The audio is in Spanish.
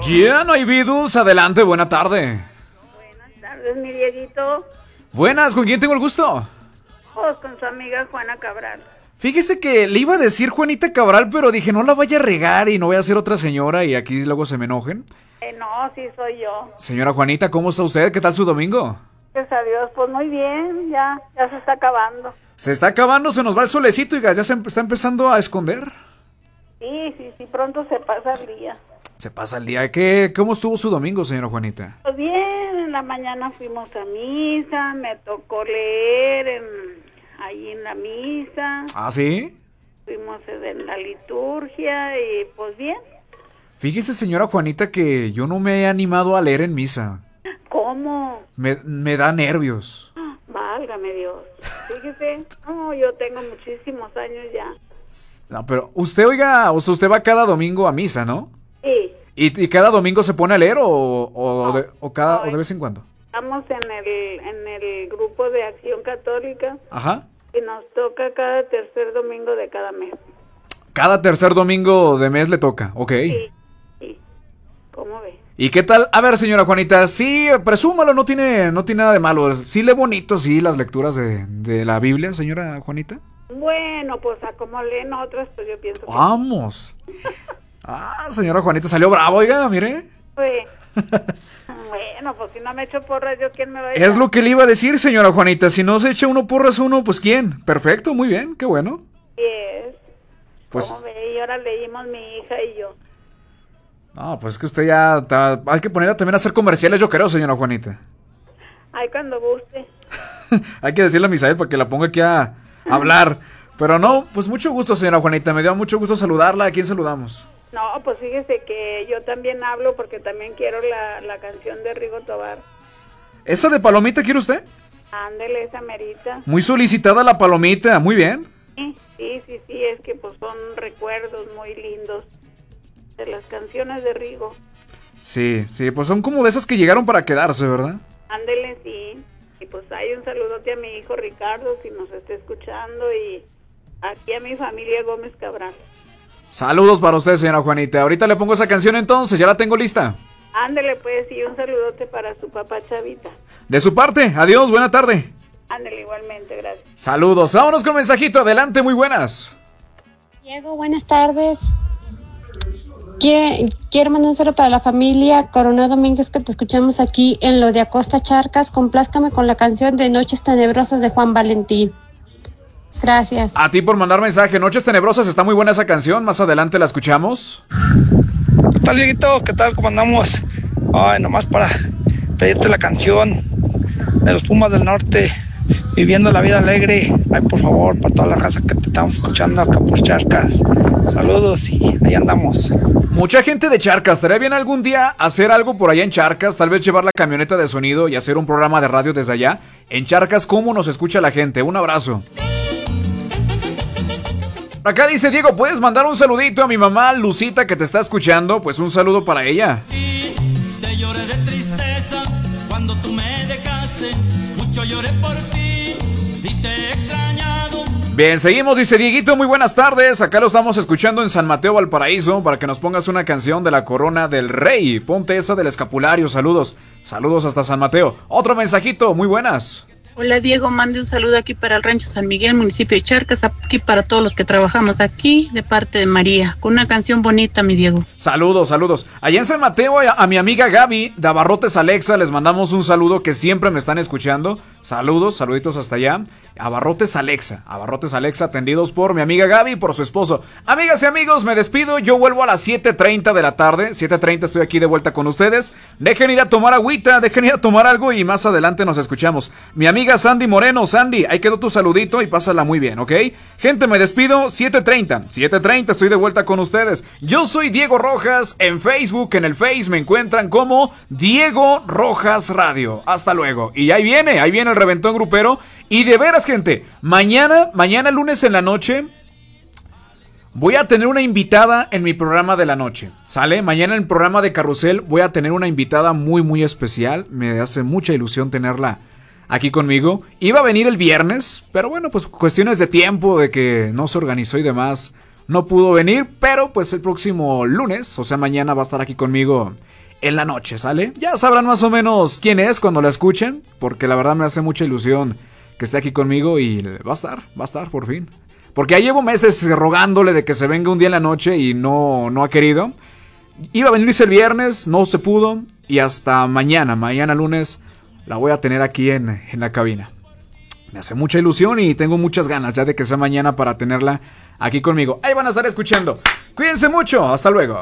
Ya no hay virus, adelante, buena tarde. Buenas tardes, mi Dieguito. Buenas, ¿con quién tengo el gusto? Pues con su amiga Juana Cabral. Fíjese que le iba a decir Juanita Cabral, pero dije no la vaya a regar y no voy a ser otra señora y aquí luego se me enojen. No, sí soy yo. Señora Juanita, ¿cómo está usted? ¿Qué tal su domingo? Gracias a Dios, pues muy bien, ya se está acabando. Se está acabando, se nos va el solecito y ya se está empezando a esconder. Sí, pronto se pasa el día. Se pasa el día. ¿Cómo estuvo su domingo, señora Juanita? Pues bien, en la mañana fuimos a misa, me tocó leer ahí en la misa. ¿Ah, sí? Fuimos en la liturgia y pues bien. Fíjese, señora Juanita, que yo no me he animado a leer en misa. ¿Cómo? Me da nervios. Válgame Dios. Fíjese, no, yo tengo muchísimos años ya. No, pero usted, oiga, o sea, usted va cada domingo a misa, ¿no? Sí. ¿Y cada domingo se pone a leer o de vez en cuando? Estamos en el grupo de Acción Católica. Ajá. Y nos toca cada tercer domingo de cada mes. Cada tercer domingo de mes le toca, ok. Sí. ¿Cómo ve? ¿Y qué tal? A ver, señora Juanita, sí, presúmalo, no tiene nada de malo. Sí lee bonito, sí, las lecturas de la Biblia, señora Juanita. Bueno, pues a como leen otras, pues yo pienso que... ¡Vamos! Señora Juanita, salió bravo, oiga, mire. Bueno, pues si no me echo porras, ¿yo quién me va a echar? Es lo que le iba a decir, señora Juanita. Si no se echa uno porras uno, pues ¿quién? Perfecto, muy bien, qué bueno. Yes. Pues... ¿Cómo ve? Y ahora leímos mi hija y yo. No, pues es que usted ya está... Hay que ponerla también a hacer comerciales, yo creo, señora Juanita. Ay, cuando guste. Hay que decirle a Misael para que la ponga aquí a hablar. Pero no, pues mucho gusto, señora Juanita. Me dio mucho gusto saludarla. ¿A quién saludamos? No, pues fíjese que yo también hablo porque también quiero la canción de Rigo Tobar. ¿Esa de Palomita quiere usted? Ándele, esa merita. Muy solicitada la Palomita, muy bien. Sí, es que pues son recuerdos muy lindos de las canciones de Rigo. Sí, pues son como de esas que llegaron para quedarse, ¿verdad? Ándele, sí. Y pues hay un saludote a mi hijo Ricardo, si nos está escuchando, y aquí a mi familia Gómez Cabral. Saludos para usted, señora Juanita. Ahorita le pongo esa canción entonces, ya la tengo lista. Ándele pues, y un saludote para su papá Chavita. De su parte, adiós, buena tarde. Ándele, igualmente, gracias. Saludos, vámonos con mensajito, adelante, muy buenas. Diego, buenas tardes. Quiero mandar un saludo para la familia Coronel Domínguez, que te escuchamos aquí en lo de Acosta Charcas. Complázcame con la canción de Noches Tenebrosas de Juan Valentín. Gracias. A ti por mandar mensaje. Noches Tenebrosas, está muy buena esa canción. Más adelante la escuchamos. ¿Qué tal, Dieguito? ¿Qué tal? ¿Cómo andamos? Ay, nomás para pedirte la canción de los Pumas del Norte, Viviendo la Vida Alegre. Ay, por favor, para toda la raza que te estamos escuchando acá por Charcas. Saludos y ahí andamos. Mucha gente de Charcas. ¿Estaría bien algún día hacer algo por allá en Charcas? Tal vez llevar la camioneta de sonido y hacer un programa de radio desde allá. En Charcas, ¿cómo nos escucha la gente? Un abrazo. Acá dice Diego, ¿puedes mandar un saludito a mi mamá Lucita que te está escuchando? Pues un saludo para ella. Te lloré de tristeza cuando tú me dejaste, mucho lloré por ti y te he extrañado. Bien, seguimos, dice Dieguito, muy buenas tardes. Acá lo estamos escuchando en San Mateo, Valparaíso, para que nos pongas una canción de la Corona del Rey. Ponte esa del escapulario, saludos. Saludos hasta San Mateo. Otro mensajito, muy buenas. Hola Diego, mande un saludo aquí para el Rancho San Miguel, municipio de Charcas, aquí para todos los que trabajamos aquí, de parte de María, con una canción bonita, mi Diego. Saludos. Allá en San Mateo, a mi amiga Gaby de Abarrotes Alexa, les mandamos un saludo que siempre me están escuchando. Saluditos hasta allá. Abarrotes Alexa, atendidos por mi amiga Gaby y por su esposo. Amigas y amigos, me despido, yo vuelvo a las 7:30 de la tarde, 7:30 estoy aquí de vuelta con ustedes. Dejen ir a tomar agüita, dejen ir a tomar algo y más adelante nos escuchamos. Mi amiga Sandy Moreno, Sandy, ahí quedó tu saludito y pásala muy bien, ¿ok? Gente, me despido, 7:30 estoy de vuelta con ustedes. Yo soy Diego Rojas, en Facebook, en el Face me encuentran como Diego Rojas Radio. Hasta luego. Y ahí viene el reventón grupero. Y de veras, gente, mañana lunes en la noche, voy a tener una invitada en mi programa de la noche, ¿sale? Mañana en el programa de Carrusel voy a tener una invitada muy, muy especial. Me hace mucha ilusión tenerla aquí conmigo. Iba a venir el viernes, pero bueno, pues cuestiones de tiempo, de que no se organizó y demás, no pudo venir, pero pues el próximo lunes, o sea mañana, va a estar aquí conmigo en la noche, ¿sale? Ya sabrán más o menos quién es cuando la escuchen, porque la verdad me hace mucha ilusión que esté aquí conmigo y va a estar por fin. Porque ya llevo meses rogándole de que se venga un día en la noche y no ha querido. Iba a venirse el viernes, no se pudo, y hasta mañana lunes, la voy a tener aquí en la cabina. Me hace mucha ilusión y tengo muchas ganas ya de que sea mañana para tenerla aquí conmigo. Ahí van a estar escuchando. Cuídense mucho, hasta luego.